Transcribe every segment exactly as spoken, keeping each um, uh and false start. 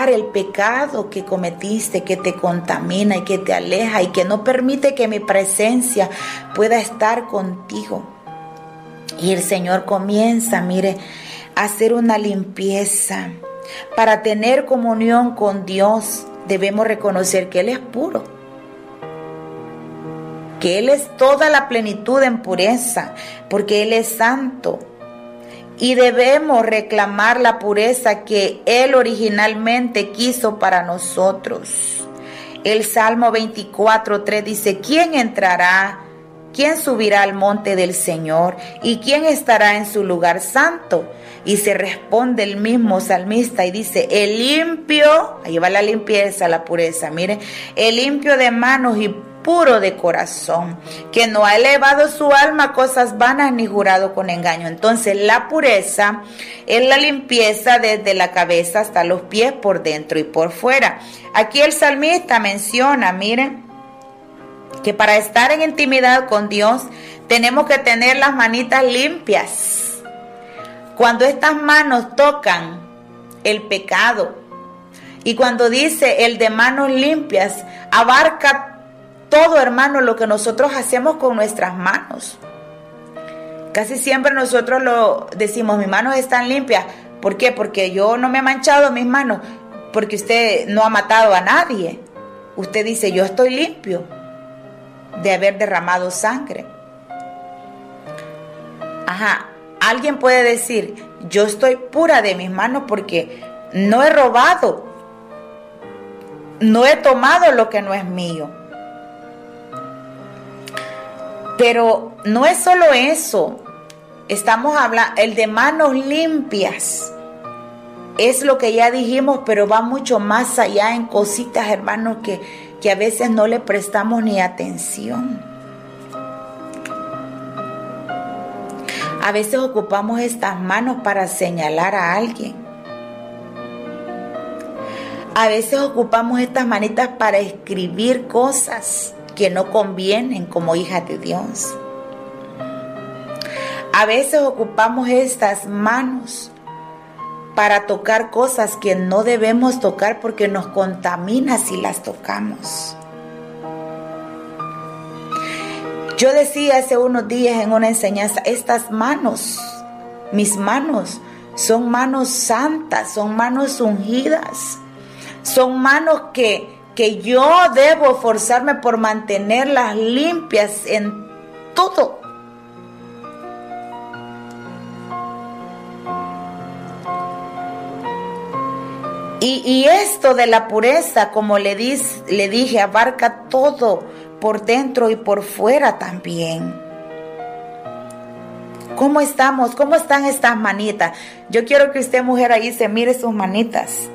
quitar el pecado que cometiste, que te contamina y que te aleja y que no permite que mi presencia pueda estar contigo. Y el Señor comienza, mire, a hacer una limpieza. Para tener comunión con Dios, debemos reconocer que Él es puro, que Él es toda la plenitud en pureza, porque Él es santo. Y debemos reclamar la pureza que Él originalmente quiso para nosotros. El Salmo veinticuatro tres dice: ¿quién entrará? ¿Quién subirá al monte del Señor? ¿Y quién estará en su lugar santo? Y se responde el mismo salmista y dice: el limpio, ahí va la limpieza, la pureza, mire, el limpio de manos y puro de corazón, que no ha elevado su alma a cosas vanas ni jurado con engaño. Entonces la pureza es la limpieza desde la cabeza hasta los pies, por dentro y por fuera. Aquí el salmista menciona, miren, que para estar en intimidad con Dios tenemos que tener las manitas limpias. Cuando estas manos tocan el pecado, y cuando dice el de manos limpias, abarca todo, hermano, lo que nosotros hacemos con nuestras manos. Casi siempre nosotros lo decimos: mis manos están limpias. ¿Por qué? Porque yo no me he manchado mis manos. Porque usted no ha matado a nadie. Usted dice: yo estoy limpio de haber derramado sangre. Ajá, alguien puede decir: yo estoy pura de mis manos porque no he robado, no he tomado lo que no es mío. Pero no es solo eso. Estamos hablando, el de manos limpias es lo que ya dijimos, pero va mucho más allá en cositas, hermanos, que, que a veces no le prestamos ni atención. A veces ocupamos estas manos para señalar a alguien. A veces ocupamos estas manitas para escribir cosas que no convienen como hijas de Dios. A veces ocupamos estas manos para tocar cosas que no debemos tocar porque nos contamina si las tocamos. Yo decía hace unos días en una enseñanza: estas manos, mis manos, son manos santas, son manos ungidas, son manos que que yo debo esforzarme por mantenerlas limpias en todo. Y, y esto de la pureza, como le, dis, le dije, abarca todo, por dentro y por fuera también. ¿Cómo estamos? ¿Cómo están estas manitas? Yo quiero que usted, mujer, ahí se mire sus manitas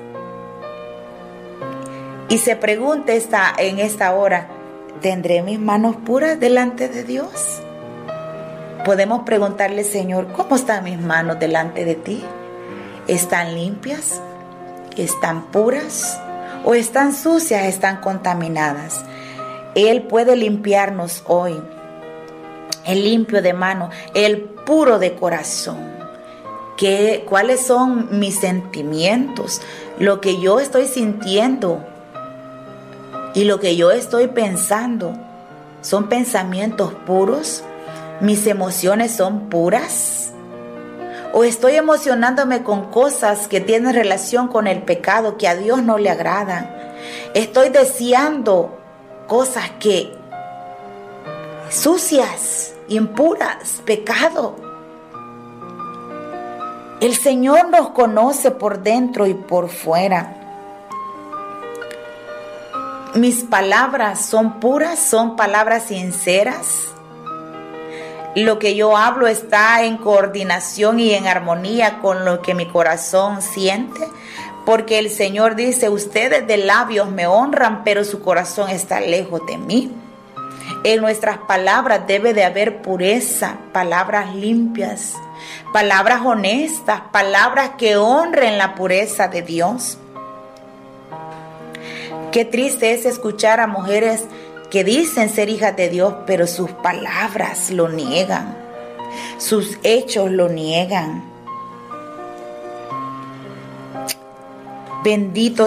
y se pregunte esta, en esta hora: ¿tendré mis manos puras delante de Dios? Podemos preguntarle: Señor, ¿cómo están mis manos delante de ti? ¿Están limpias? ¿Están puras? ¿O están sucias? ¿Están contaminadas? Él puede limpiarnos hoy. El limpio de mano, el puro de corazón. ¿Qué, ¿Cuáles son mis sentimientos? Lo que yo estoy sintiendo y lo que yo estoy pensando, ¿son pensamientos puros? ¿Mis emociones son puras? ¿O estoy emocionándome con cosas que tienen relación con el pecado, que a Dios no le agradan? Estoy deseando cosas que sucias, impuras, pecado. El Señor nos conoce por dentro y por fuera. Mis palabras son puras, son palabras sinceras. Lo que yo hablo está en coordinación y en armonía con lo que mi corazón siente, porque el Señor dice: ustedes de labios me honran, pero su corazón está lejos de mí. En nuestras palabras debe de haber pureza, palabras limpias, palabras honestas, palabras que honren la pureza de Dios. Qué triste es escuchar a mujeres que dicen ser hijas de Dios, pero sus palabras lo niegan, sus hechos lo niegan. Bendito